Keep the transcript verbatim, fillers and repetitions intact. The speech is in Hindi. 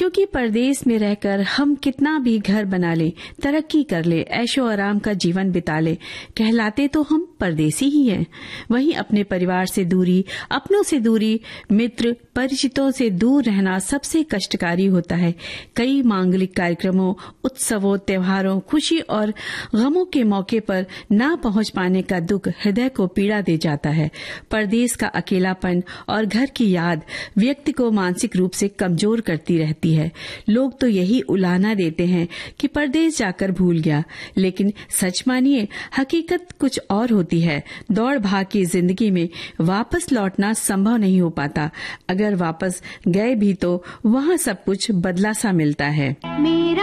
क्योंकि परदेश में रहकर हम कितना भी घर बना ले, तरक्की कर ले, ऐशो आराम का जीवन बिता ले, कहलाते तो हम परदेसी ही हैं। वहीं अपने परिवार से दूरी, अपनों से दूरी, मित्र परिचितों से दूर रहना सबसे कष्टकारी होता है। कई मांगलिक कार्यक्रमों, उत्सवों, त्योहारों, खुशी और गमों के मौके पर ना पहुंच पाने का दुख हृदय को पीड़ा दे जाता है। परदेश का अकेलापन और घर की याद व्यक्ति को मानसिक रूप से कमजोर करती रहती है। लोग तो यही उलाहना देते हैं कि परदेश जाकर भूल गया, लेकिन सच मानिए हकीकत कुछ और होती है। दौड़ भाग की जिंदगी में वापस लौटना संभव नहीं हो पाता। अगर वापस गए भी तो वहाँ सब कुछ बदला सा मिलता है।